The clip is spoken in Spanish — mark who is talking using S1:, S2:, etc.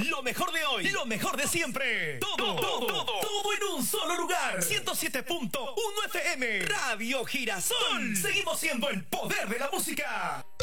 S1: Lo mejor de hoy. Lo mejor de siempre. Todo en un solo lugar. 107.1 FM. Radio Girasol. Seguimos siendo el poder de la música.